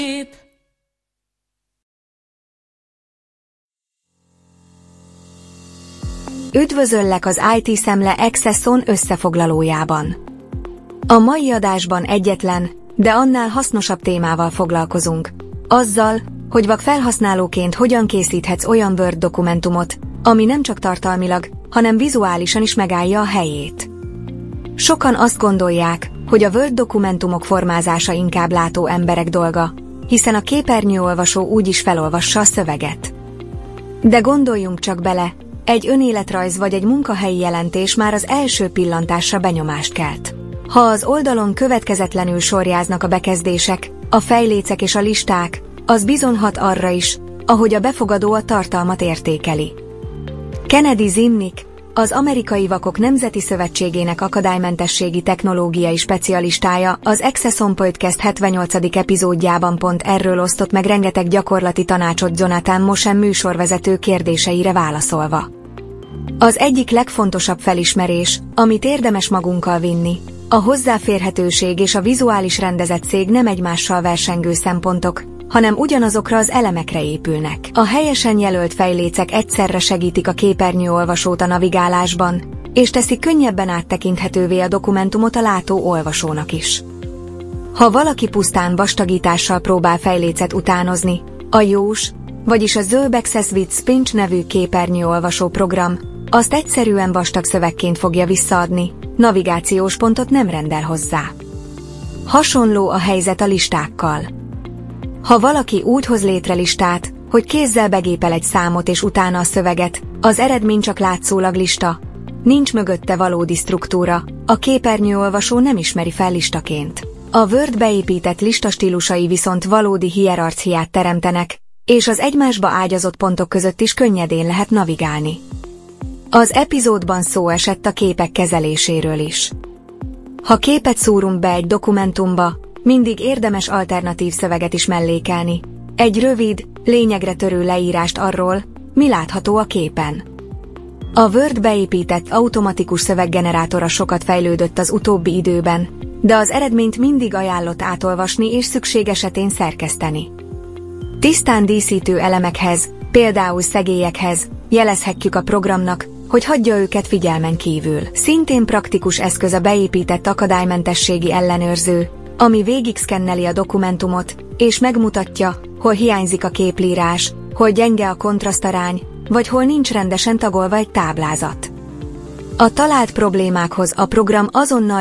Üdvözöllek az IT Szemle Accesson összefoglalójában. A mai adásban egyetlen, de annál hasznosabb témával foglalkozunk. Azzal, hogy vak felhasználóként hogyan készíthetsz olyan Word dokumentumot, ami nem csak tartalmilag, hanem vizuálisan is megállja a helyét. Sokan azt gondolják, hogy a Word dokumentumok formázása inkább látó emberek dolga, hiszen a képernyőolvasó úgyis felolvassa a szöveget. De gondoljunk csak bele, egy önéletrajz vagy egy munkahelyi jelentés már az első pillantásra benyomást kelt. Ha az oldalon következetlenül sorjáznak a bekezdések, a fejlécek és a listák, az bizonyhat arra is, ahogy a befogadó a tartalmat értékeli. Kennedy Zimnik, az Amerikai Vakok Nemzeti Szövetségének akadálymentességi technológiai specialistája az Accesson Podcast 78. epizódjában pont erről osztott meg rengeteg gyakorlati tanácsot Jonathan Mosen műsorvezető kérdéseire válaszolva. Az egyik legfontosabb felismerés, amit érdemes magunkkal vinni, a hozzáférhetőség és a vizuális rendezettség nem egymással versengő szempontok, hanem ugyanazokra az elemekre épülnek. A helyesen jelölt fejlécek egyszerre segítik a képernyőolvasót a navigálásban, és teszik könnyebben áttekinthetővé a dokumentumot a látó olvasónak is. Ha valaki pusztán vastagítással próbál fejlécet utánozni, a JAWS, vagyis a Zoom Access with Pinch nevű képernyőolvasó program, azt egyszerűen vastag szövegként fogja visszaadni, navigációs pontot nem rendel hozzá. Hasonló a helyzet a listákkal. Ha valaki úgy hoz létre listát, hogy kézzel begépel egy számot és utána a szöveget, az eredmény csak látszólag lista, nincs mögötte valódi struktúra, a képernyőolvasó nem ismeri fel listaként. A Word beépített listastílusai viszont valódi hierarchiát teremtenek, és az egymásba ágyazott pontok között is könnyedén lehet navigálni. Az epizódban szó esett a képek kezeléséről is. Ha képet szúrunk be egy dokumentumba, mindig érdemes alternatív szöveget is mellékelni. Egy rövid, lényegre törő leírást arról, mi látható a képen. A Word beépített automatikus szöveggenerátora sokat fejlődött az utóbbi időben, de az eredményt mindig ajánlott átolvasni és szükség esetén szerkeszteni. Tisztán díszítő elemekhez, például szegélyekhez, jelezhetjük a programnak, hogy hagyja őket figyelmen kívül. Szintén praktikus eszköz a beépített akadálymentességi ellenőrző, ami végigszkenneli a dokumentumot, és megmutatja, hol hiányzik a képlírás, hol gyenge a kontrasztarány, vagy hol nincs rendesen tagolva egy táblázat. A talált problémákhoz a program azonnal